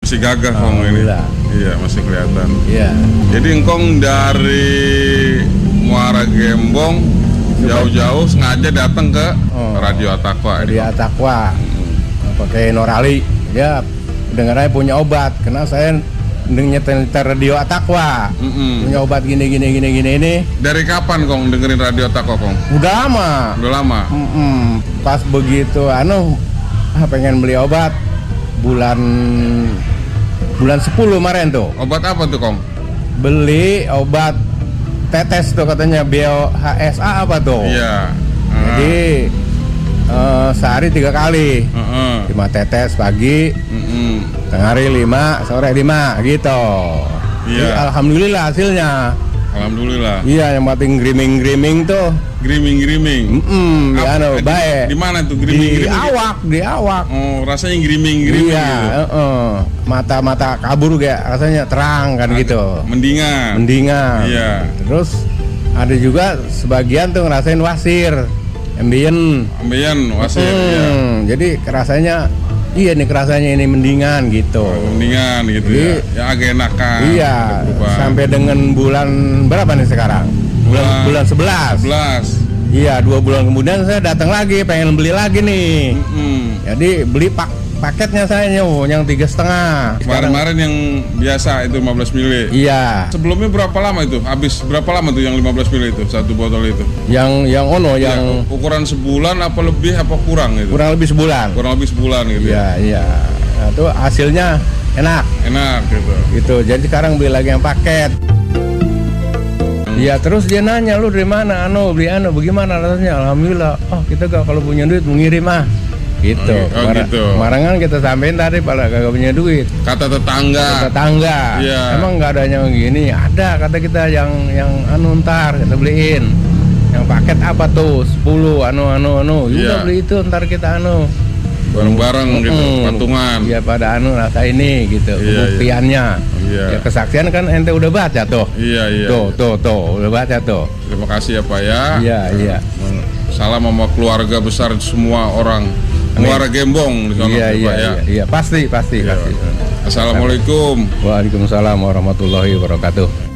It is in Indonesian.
Masih gagah Kong ini. Iya, masih kelihatan. Iya. Jadi engkong dari Muara Gembong jauh-jauh sengaja datang ke Radio Atakwa. Radio Atakwa. Pakai Norali. Ya, dengarnya punya obat. Karena saya nyetel Radio Atakwa. Punya obat gini ini. Dari kapan Kong dengerin Radio Atakwa Kong? Udah lama. Pas begitu pengen beli obat bulan 10 kemarin tuh. Obat apa tuh Kong? Beli obat tetes tuh katanya BHSA apa tuh? Iya. Jadi sehari 3 kali. 5 tetes pagi, tengah hari 5, sore 5 gitu. Iya. Jadi, alhamdulillah hasilnya. Alhamdulillah. Iya, yang penting griming tuh. Griming. Baik. Di mana tuh griming? Di awak. Oh, rasanya griming iya, gitu. Mata kabur kayak rasanya terang kan gitu. Mendingan. Iya. Terus ada juga sebagian tuh ngerasain wasir. Ambien wasir. Iya. Jadi rasanya kerasanya ini mendingan gitu. Mendingan gitu. Jadi, ya agak enakan. Iya. Sampai dengan bulan berapa nih sekarang? Bulan 11. Iya, 2 bulan kemudian saya datang lagi pengen beli lagi nih. Jadi beli paketnya saya yang 3,5. Kemarin yang biasa itu 15 mili. Iya. Sebelumnya berapa lama itu? Habis berapa lama tuh yang 15 mili itu satu botol itu? Yang ukuran sebulan apa lebih apa kurang itu? Kurang lebih sebulan gitu. Iya. Nah, itu hasilnya enak gitu. Gitu. Jadi sekarang beli lagi yang paket. Iya, terus dia nanya, lu dari mana? Beli bagaimana rasanya? Alhamdulillah. Kita kalau punya duit mengirim gitu. Kemarin kan kita sampein tadi pada kagak punya duit. Kata tetangga. Iya. Emang nggak ada yang gini? Ada, kata kita yang ntar kita beliin. Yang paket apa tuh? 10 Udah beli itu ntar kita bareng-bareng gitu, patungan. Iya, pada rasa ini gitu. Pembuktiannya. Iya. Ya kesaksian kan ente udah baca tuh. Iya. Tuh, udah baca tuh. Terima kasih ya Pak ya. Iya. Salam sama keluarga besar semua orang Muara Gembong di sana Pak ya. Iya, pasti. Assalamualaikum. Waalaikumsalam warahmatullahi wabarakatuh.